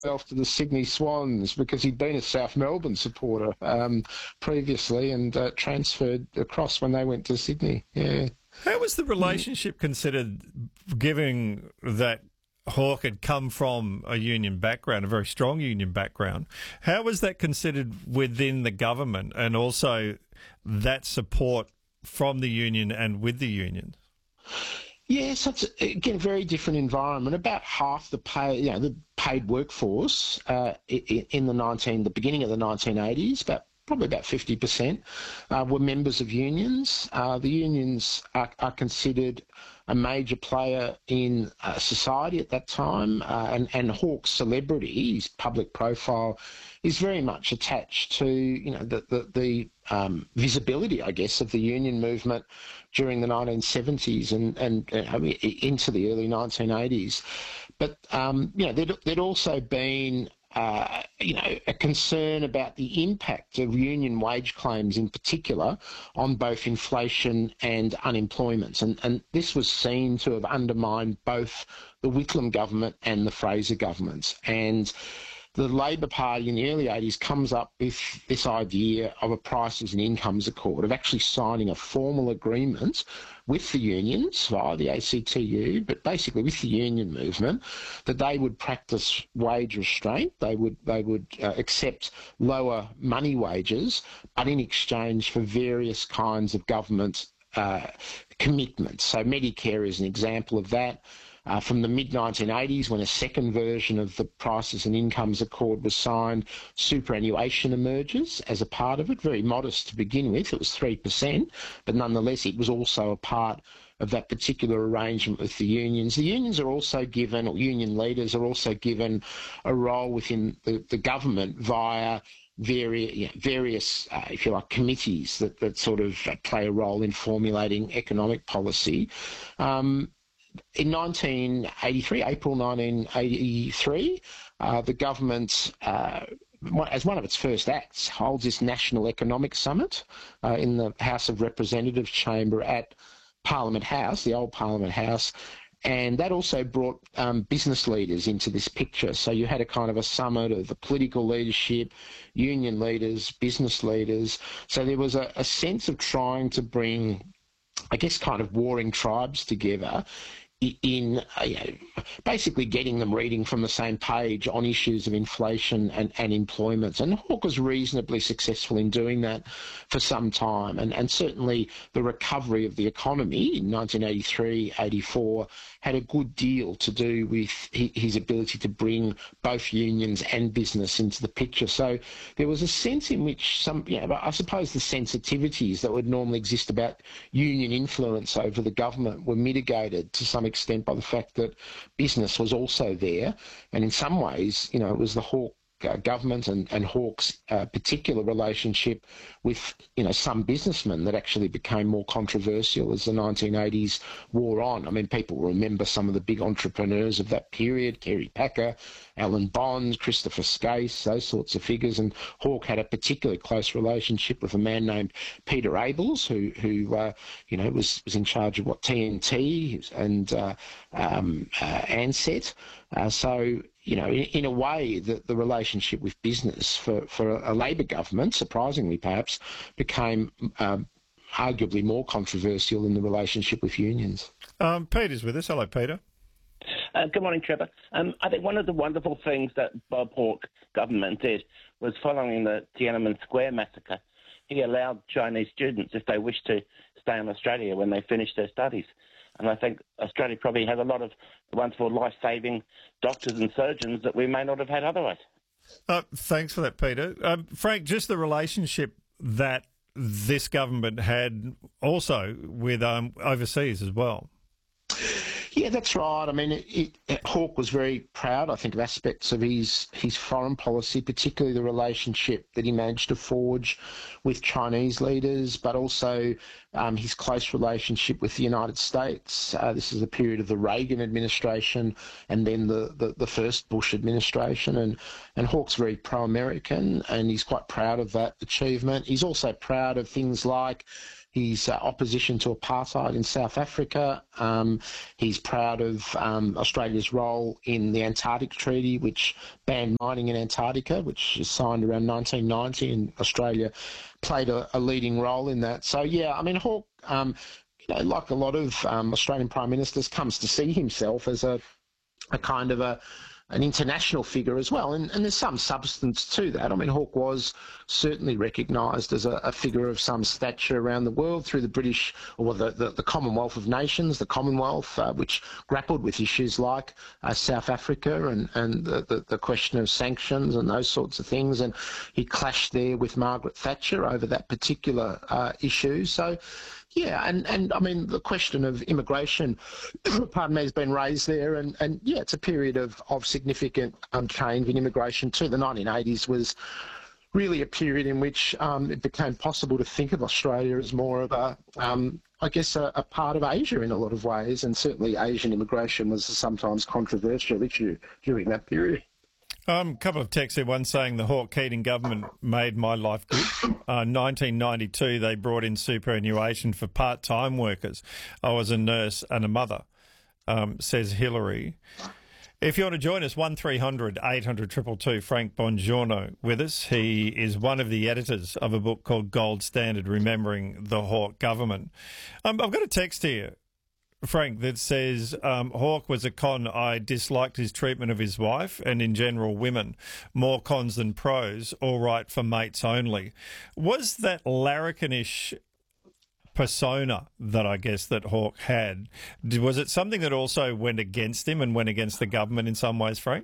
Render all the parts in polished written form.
off to the Sydney Swans because he'd been a South Melbourne supporter previously and transferred across when they went to Sydney. Yeah. How was the relationship considered, given that Hawke had come from a union background, a very strong union background? How was that considered within the government, and also that support from the union and with the union? Yes, that's again a very different environment. About half the paid workforce in the beginning of the 1980s, probably about 50%, were members of unions. The unions are considered a major player in society at that time, and Hawke's celebrity, his public profile, is very much attached to the visibility, I guess, of the union movement during the 1970s and into the early 1980s. But there'd also been a concern about the impact of union wage claims in particular on both inflation and unemployment. And this was seen to have undermined both the Whitlam government and the Fraser governments. And the Labor Party in the early 80s comes up with this idea of a prices and incomes accord, of actually signing a formal agreement with the unions via the ACTU, but basically with the union movement, that they would practice wage restraint. They would accept lower money wages, but in exchange for various kinds of government commitments. So Medicare is an example of that. From the mid-1980s, when a second version of the Prices and Incomes Accord was signed, superannuation emerges as a part of it, very modest to begin with. It was 3%, but nonetheless it was also a part of that particular arrangement with the unions. The unions are also given, or union leaders are also given, a role within the government via various, if you like, committees that sort of play a role in formulating economic policy. In 1983, April 1983, the government, as one of its first acts, holds this National Economic Summit in the House of Representatives chamber at Parliament House, the old Parliament House, and that also brought business leaders into this picture. So you had a kind of a summit of the political leadership, union leaders, business leaders. So there was a sense of trying to bring, I guess, kind of warring tribes together in basically getting them reading from the same page on issues of inflation and employment. And Hawke was reasonably successful in doing that for some time. And certainly the recovery of the economy in 1983, 84 had a good deal to do with his ability to bring both unions and business into the picture. So there was a sense in which I suppose the sensitivities that would normally exist about union influence over the government were mitigated to some extent by the fact that business was also there. And in some ways, it was the Hawke government and Hawke's particular relationship with, some businessmen that actually became more controversial as the 1980s wore on. I mean, people remember some of the big entrepreneurs of that period, Kerry Packer, Alan Bond, Christopher Skase, those sorts of figures. And Hawke had a particularly close relationship with a man named Peter Abels, who was in charge of TNT and Ansett. So in a way, the relationship with business for a Labor government, surprisingly perhaps, became arguably more controversial than the relationship with unions. Peter's with us. Hello, Peter. Good morning, Trevor. I think one of the wonderful things that Bob Hawke government did was, following the Tiananmen Square massacre, he allowed Chinese students, if they wished to, stay in Australia when they finished their studies. And I think Australia probably has a lot of wonderful life-saving doctors and surgeons that we may not have had otherwise. Thanks for that, Peter. Frank, just the relationship that this government had also with overseas as well. Yeah, that's right. I mean, Hawke was very proud, I think, of aspects of his foreign policy, particularly the relationship that he managed to forge with Chinese leaders, but also his close relationship with the United States. This is a period of the Reagan administration and then the first Bush administration. And Hawke's very pro-American, and he's quite proud of that achievement. He's also proud of things like his opposition to apartheid in South Africa. He's proud of Australia's role in the Antarctic Treaty, which banned mining in Antarctica, which is signed around 1990, and Australia played a leading role in that. So, yeah, I mean, Hawke, like a lot of Australian Prime Ministers, comes to see himself as a kind of an international figure as well, and there's some substance to that. I mean, Hawke was certainly recognised as a figure of some stature around the world through the British, or the Commonwealth of Nations, the Commonwealth, which grappled with issues like South Africa and the question of sanctions and those sorts of things, and he clashed there with Margaret Thatcher over that particular issue. So, yeah, and I mean, the question of immigration, pardon me, has been raised there, and yeah, it's a period of significant change in immigration too. The 1980s was really a period in which it became possible to think of Australia as more of a part of Asia in a lot of ways, and certainly Asian immigration was a sometimes controversial issue during that period. A couple of texts here, one saying the Hawke-Keating government made my life good. 1992, they brought in superannuation for part-time workers. I was a nurse and a mother, says Hillary. If you want to join us, 1300 800 222, Frank Bongiorno with us. He is one of the editors of a book called Gold Standard, Remembering the Hawke Government. I've got a text here, Frank, that says Hawke was a con. I disliked his treatment of his wife and in general women. More cons than pros. All right for mates only. Was that larrikinish persona that I guess that Hawke had, was it something that also went against him and went against the government in some ways, Frank?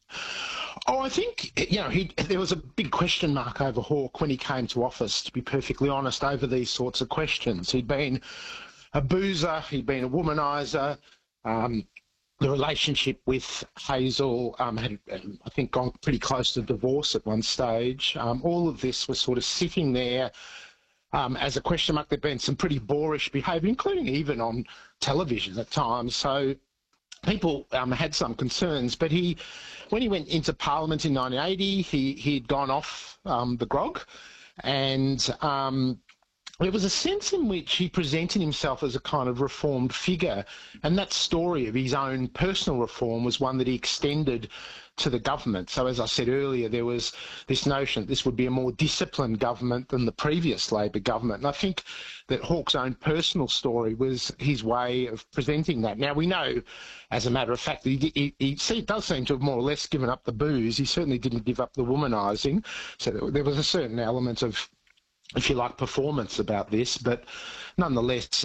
Oh, I think, there was a big question mark over Hawke when he came to office, to be perfectly honest, over these sorts of questions. He'd been a boozer, he'd been a womaniser. The relationship with Hazel had, I think, gone pretty close to divorce at one stage. All of this was sort of sitting there as a question mark. There'd been some pretty boorish behaviour, including even on television at times. So people had some concerns. But when he went into Parliament in 1980, he'd gone off the grog, and there was a sense in which he presented himself as a kind of reformed figure, and that story of his own personal reform was one that he extended to the government. So as I said earlier, there was this notion that this would be a more disciplined government than the previous Labor government. And I think that Hawke's own personal story was his way of presenting that. Now, we know, as a matter of fact, that he does seem to have more or less given up the booze. He certainly didn't give up the womanising. So there was a certain element of, if you like, performance about this, but nonetheless,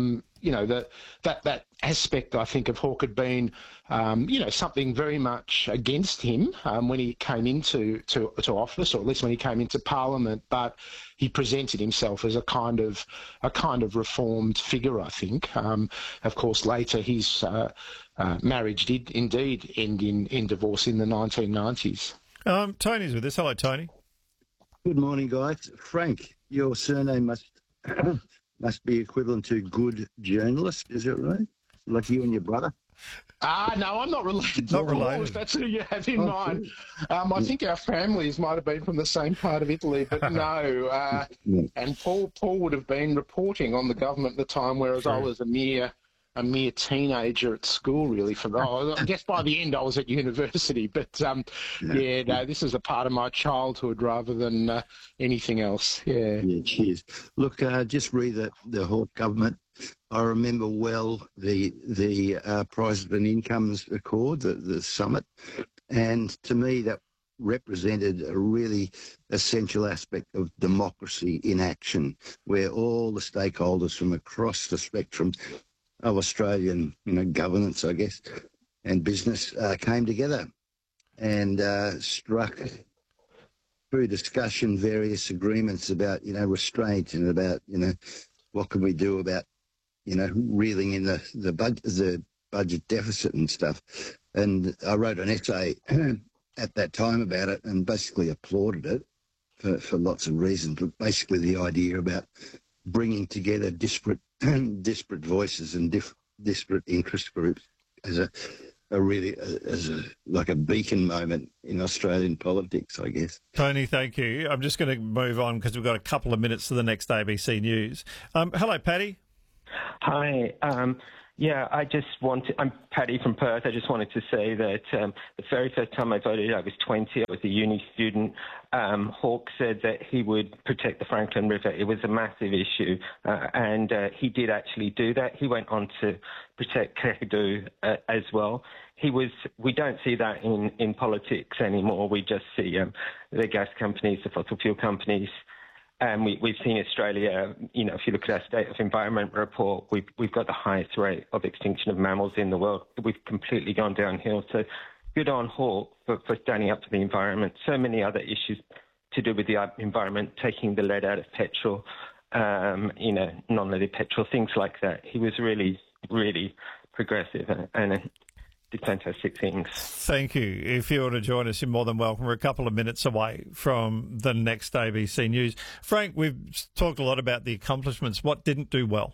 that aspect, I think, of Hawke had been, something very much against him when he came into office, or at least when he came into Parliament. But he presented himself as a kind of reformed figure, I think. Of course, later his marriage did indeed end in divorce in the 1990s. Tony's with us. Hello, Tony. Good morning, guys. Frank, your surname must be equivalent to good journalist, is it right? Like you and your brother? No, I'm not related. Not related. If that's who you have in mind. I think our families might have been from the same part of Italy, but no. And Paul would have been reporting on the government at the time, whereas I was a mere teenager at school, really. I guess by the end I was at university, but this is a part of my childhood rather than anything else. Yeah, cheers. Look, just read the Hawke government. I remember well the Prices and Incomes Accord, the summit, and to me that represented a really essential aspect of democracy in action, where all the stakeholders from across the spectrum of Australian, governance, I guess, and business came together and struck through discussion various agreements about, restraint and about, what can we do about, reeling in the budget deficit and stuff. And I wrote an essay at that time about it and basically applauded it for lots of reasons, but basically the idea about bringing together disparate voices and disparate interest groups as like a beacon moment in Australian politics, I guess. Tony, thank you. I'm just going to move on because we've got a couple of minutes to the next ABC News. Hello, Paddy. Hi. I'm Paddy from Perth. I just wanted to say that the very first time I voted, I was 20. I was a uni student. Hawke said that he would protect the Franklin River. It was a massive issue, and he did actually do that. He went on to protect Kakadu as well. We don't see that in politics anymore. We just see the gas companies, the fossil fuel companies. And we've seen Australia, if you look at our State of Environment report, we've got the highest rate of extinction of mammals in the world. We've completely gone downhill. So good on Hawke for standing up for the environment. So many other issues to do with the environment, taking the lead out of petrol, non-leaded petrol, things like that. He was really, really progressive and did fantastic things. Thank you. If you want to join us, you're more than welcome. We're a couple of minutes away from the next ABC News. Frank, we've talked a lot about the accomplishments. What didn't do well?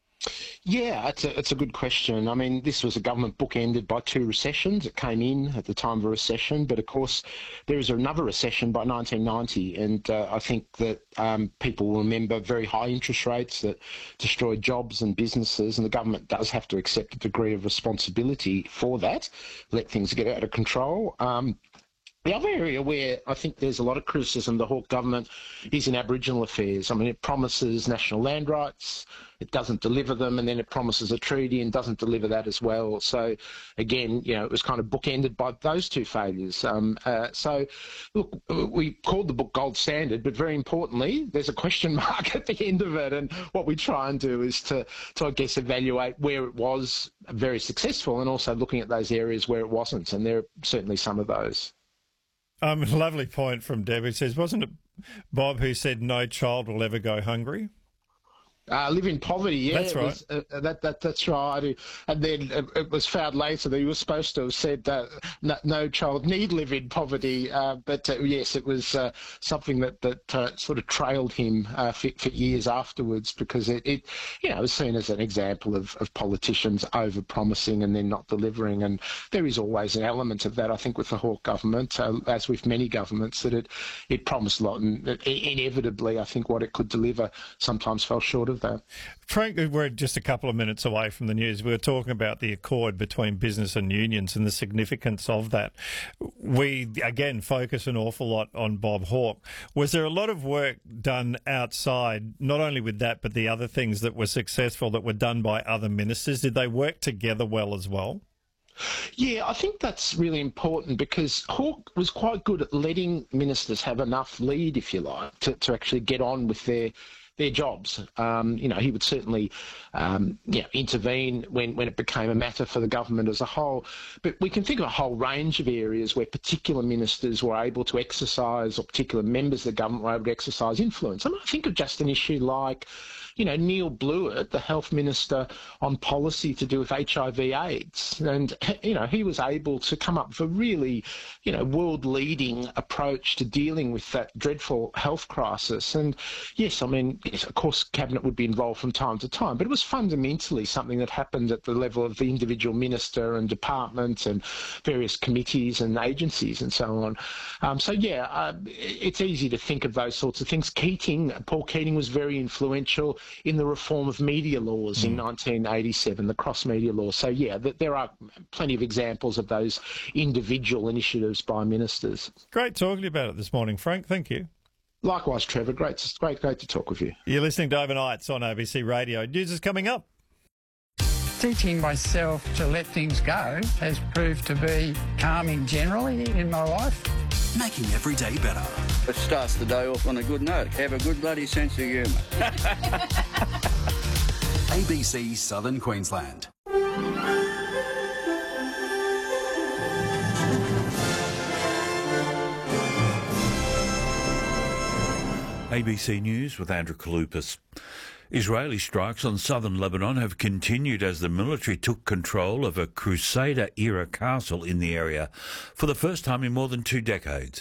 Yeah, it's a good question. I mean, this was a government bookended by two recessions. It came in at the time of a recession, but of course there was another recession by 1990, and I think that people will remember very high interest rates that destroyed jobs and businesses, and the government does have to accept a degree of responsibility for that, let things get out of control. The other area where I think there's a lot of criticism of the Hawke government is in Aboriginal affairs. I mean, it promises national land rights, it doesn't deliver them, and then it promises a treaty and doesn't deliver that as well. So, again, it was kind of bookended by those two failures. So, look, we called the book Gold Standard, but very importantly, there's a question mark at the end of it, and what we try and do is to I guess, evaluate where it was very successful and also looking at those areas where it wasn't, and there are certainly some of those. A lovely point from Deb, who says, wasn't it Bob who said no child will ever go hungry? Live in poverty, yeah. That's right. That's right. And then it was found later that he was supposed to have said no child need live in poverty. But yes, it was something that sort of trailed him for years afterwards, because it was seen as an example of politicians over-promising and then not delivering. And there is always an element of that, I think, with the Hawke government, as with many governments, that it promised a lot, and inevitably, I think, what it could deliver sometimes fell short of that. Frank, we're just a couple of minutes away from the news. We were talking about the accord between business and unions and the significance of that. We, again, focus an awful lot on Bob Hawke. Was there a lot of work done outside, not only with that, but the other things that were successful that were done by other ministers? Did they work together well as well? Yeah, I think that's really important, because Hawke was quite good at letting ministers have enough lead, if you like, to actually get on with their jobs. He would certainly intervene when it became a matter for the government as a whole. But we can think of a whole range of areas where particular ministers were able to exercise, or particular members of the government were able to exercise influence. I mean, I think of just an issue like, Neil Blewett, the health minister, on policy to do with HIV/AIDS. And, he was able to come up with a really, world-leading approach to dealing with that dreadful health crisis. And yes, of course, Cabinet would be involved from time to time, but it was fundamentally something that happened at the level of the individual minister and department and various committees and agencies and so on. It's easy to think of those sorts of things. Paul Keating was very influential in the reform of media laws in 1987, the cross-media law. So, there are plenty of examples of those individual initiatives by ministers. Great talking to you about it this morning, Frank. Thank you. Likewise, Trevor. Great to talk with you. You're listening to Overnights on ABC Radio. News is coming up. Teaching myself to let things go has proved to be calming generally in my life. Making every day better. It starts the day off on a good note. Have a good bloody sense of humour. ABC Southern Queensland. ABC News with Andrew Kalupas. Israeli strikes on southern Lebanon have continued as the military took control of a Crusader-era castle in the area for the first time in more than 2 decades.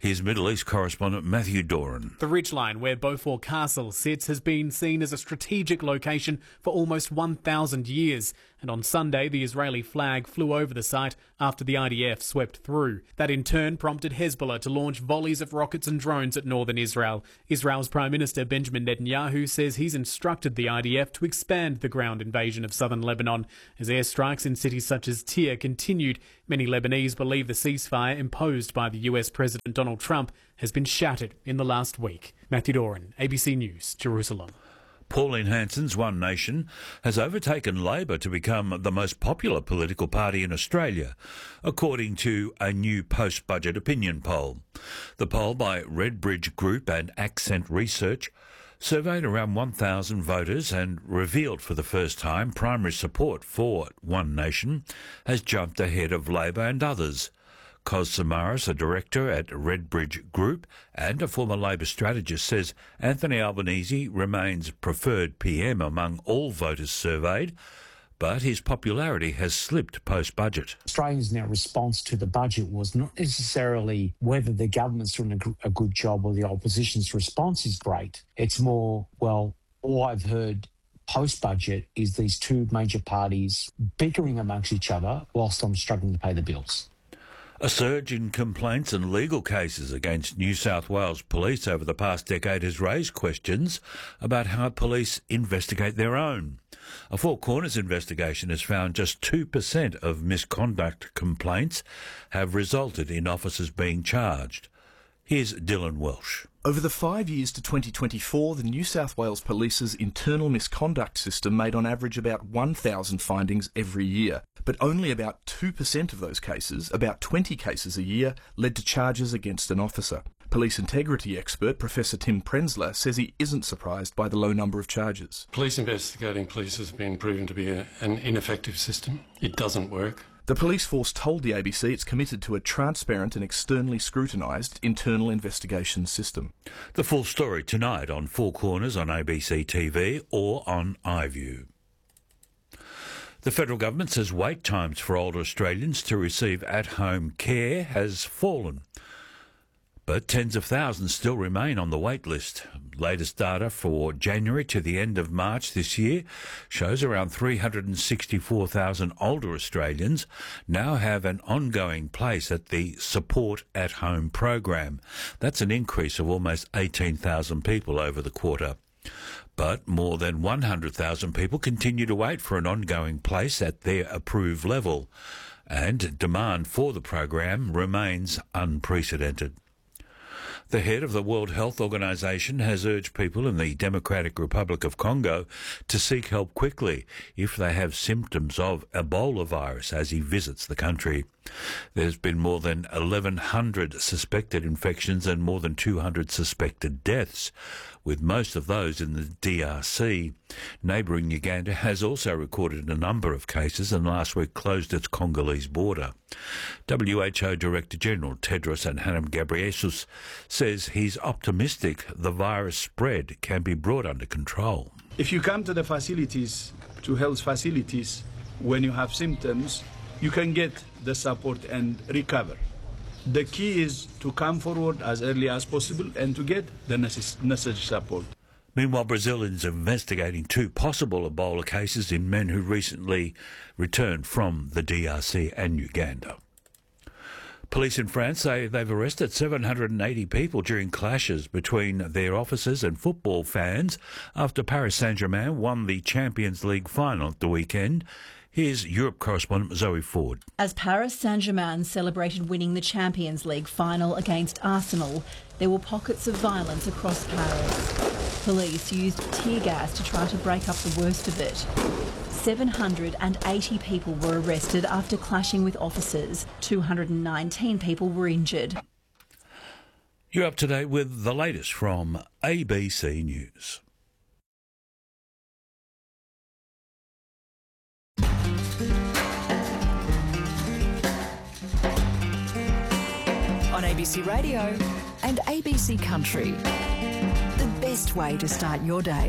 Here's Middle East correspondent Matthew Doran. The ridgeline where Beaufort Castle sits has been seen as a strategic location for almost 1,000 years, and on Sunday the Israeli flag flew over the site after the IDF swept through. That in turn prompted Hezbollah to launch volleys of rockets and drones at northern Israel. Israel's Prime Minister Benjamin Netanyahu says he's instructed the IDF to expand the ground invasion of southern Lebanon. As airstrikes in cities such as Tyre continued, many Lebanese believe the ceasefire imposed by the US President Donald Trump has been shattered in the last week. Matthew Doran, ABC News, Jerusalem. Pauline Hanson's One Nation has overtaken Labor to become the most popular political party in Australia, according to a new post-budget opinion poll. The poll by Redbridge Group and Accent Research surveyed around 1,000 voters and revealed for the first time primary support for One Nation has jumped ahead of Labor and others. Kos Samaras, a director at Redbridge Group and a former Labor strategist, says Anthony Albanese remains preferred PM among all voters surveyed, but his popularity has slipped post-budget. Australians' now response to the budget was not necessarily whether the government's doing a good job or the opposition's response is great. It's more, well, all I've heard post-budget is these two major parties bickering amongst each other whilst I'm struggling to pay the bills. A surge in complaints and legal cases against New South Wales police over the past decade has raised questions about how police investigate their own. A Four Corners investigation has found just 2% of misconduct complaints have resulted in officers being charged. Here's Dylan Welsh. Over the 5 years to 2024, the New South Wales Police's internal misconduct system made on average about 1,000 findings every year, but only about 2% of those cases, about 20 cases a year, led to charges against an officer. Police integrity expert Professor Tim Prenzler says he isn't surprised by the low number of charges. Police investigating police has been proven to be an ineffective system. It doesn't work. The police force told the ABC it's committed to a transparent and externally scrutinised internal investigation system. The full story tonight on Four Corners on ABC TV or on iView. The federal government says wait times for older Australians to receive at-home care has fallen, but tens of thousands still remain on the wait list. Latest data for January to the end of March this year shows around 364,000 older Australians now have an ongoing place at the Support at Home program. That's an increase of almost 18,000 people over the quarter. But more than 100,000 people continue to wait for an ongoing place at their approved level, and demand for the program remains unprecedented. The head of the World Health Organization has urged people in the Democratic Republic of Congo to seek help quickly if they have symptoms of Ebola virus as he visits the country. There's been more than 1,100 suspected infections and more than 200 suspected deaths, with most of those in the DRC. Neighbouring Uganda has also recorded a number of cases and last week closed its Congolese border. WHO Director General Tedros Adhanom Ghebreyesus says he's optimistic the virus spread can be brought under control. If you come to the facilities, to health facilities, when you have symptoms, you can get the support and recover. The key is to come forward as early as possible and to get the necessary support. Meanwhile, Brazil is investigating two possible Ebola cases in men who recently returned from the DRC and Uganda. Police in France say they've arrested 780 people during clashes between their officers and football fans after Paris Saint-Germain won the Champions League final at the weekend. Here's Europe correspondent Zoe Ford. As Paris Saint-Germain celebrated winning the Champions League final against Arsenal, there were pockets of violence across Paris. Police used tear gas to try to break up the worst of it. 780 people were arrested after clashing with officers. 219 people were injured. You're up to date with the latest from ABC News. On ABC Radio and ABC Country. The best way to start your day.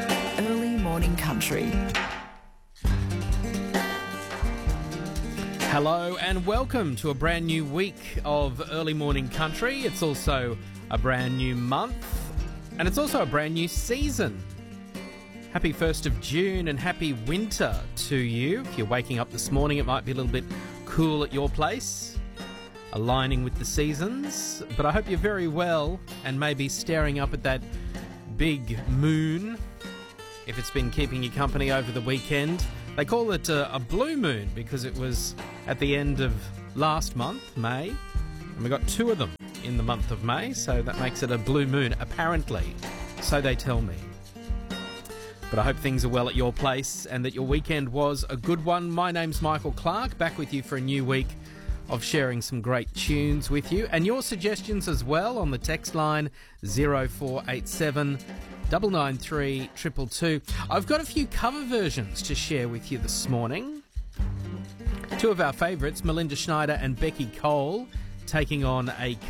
Early morning country. Hello and welcome to a brand new week of Early Morning Country. It's also a brand new month and it's also a brand new season. Happy 1st of June and happy winter to you. If you're waking up this morning, it might be a little bit cool at your place, aligning with the seasons. But I hope you're very well and maybe staring up at that big moon if it's been keeping you company over the weekend. They call it a blue moon because it was at the end of last month, May, and we got 2 of them in the month of May, so that makes it a blue moon, apparently. So they tell me. But I hope things are well at your place and that your weekend was a good one. My name's Michael Clark, back with you for a new week of sharing some great tunes with you. And your suggestions as well on the text line 0487 993 222. I've got a few cover versions to share with you this morning. 2 of our favourites, Melinda Schneider and Becky Cole, taking on a